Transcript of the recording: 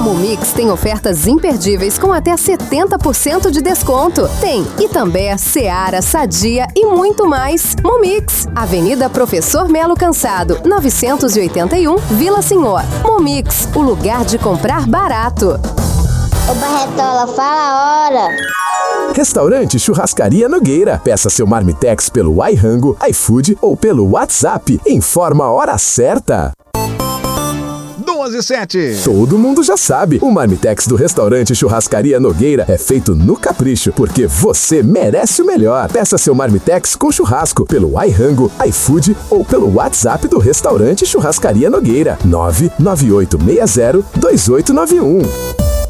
Mumix tem ofertas imperdíveis com até 70% de desconto. Tem Itambé, Seara, Sadia e muito mais. Mumix, Avenida Professor Melo Cansado, 981, Vila Senhor. Mumix, o lugar de comprar barato. Ô Barretola, fala a hora. Restaurante Churrascaria Nogueira. Peça seu Marmitex pelo iRango, iFood ou pelo WhatsApp. Informa a hora certa. 12:07. Todo mundo já sabe, o Marmitex do Restaurante Churrascaria Nogueira é feito no capricho, porque você merece o melhor. Peça seu Marmitex com churrasco pelo iRango, iFood ou pelo WhatsApp do Restaurante Churrascaria Nogueira. 998602891.